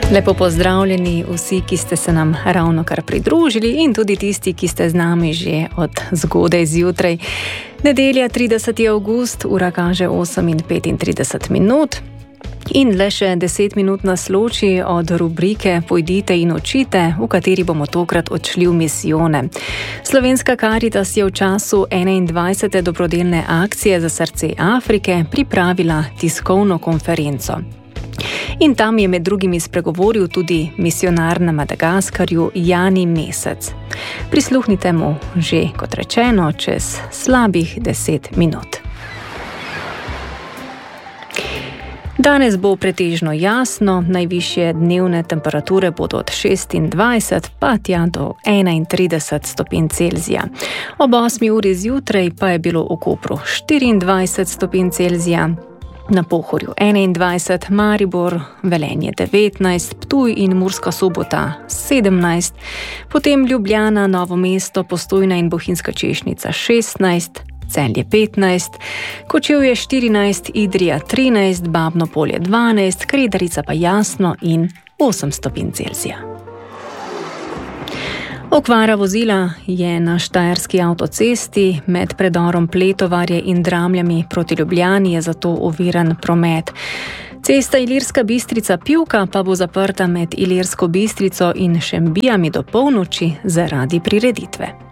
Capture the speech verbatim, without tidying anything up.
Lepo pozdravljeni vsi, ki ste se nam ravno kar pridružili in tudi tisti, ki ste z nami že od zgodaj zjutraj. Nedelja, trideseti avgust, ura kaže osem in petintrideset minut. In le še deset minut nas loči od rubrike Pojdite in učite, v kateri bomo tokrat odšli v misijone. Slovenska Karitas je v času enaindvajsete dobrodelne akcije za srce Afrike pripravila tiskovno konferenco. In tam je med drugimi spregovoril tudi misionar na Madagaskarju Jani Mesec. Prisluhnite mu že, kot rečeno, čez slabih deset minut. Danes bo pretežno jasno, najvišje dnevne temperature bodo od šestindvajset pa tja do enaintrideset stopinj Celzija. Ob osmi uri zjutraj pa je bilo v Kopru štiriindvajset stopinj Celzija, na Pohorju enaindvajset, Maribor, Velenje devetnajst, Ptuj in Murska Sobota sedemnajst, potem Ljubljana, Novo mesto, Postojna in Bohinjska Češnica šestnajst, Celje petnajst, Kočevje štirinajst, Idrija trinajst, Babno Polje dvanajst, Kredarica pa jasno in osem stopinj Celzija. Okvara vozila je na štajerski avtocesti med predorom Pletovarje in Dramljami proti Ljubljani, je zato oviran promet. Cesta Ilirska Bistrica-Pivka pa bo zaprta med Ilirsko Bistrico in Šembijami do polnoči zaradi prireditve.